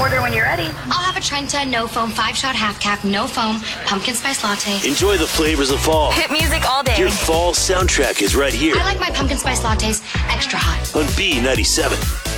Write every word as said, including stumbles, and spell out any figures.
order when you're ready. I'll have a Trenta, no foam, five shot half cap, no foam, pumpkin spice latte. Enjoy the flavors of fall. Hit music all day. Your fall soundtrack is right here I like my pumpkin spice lattes extra hot. on B ninety-seven.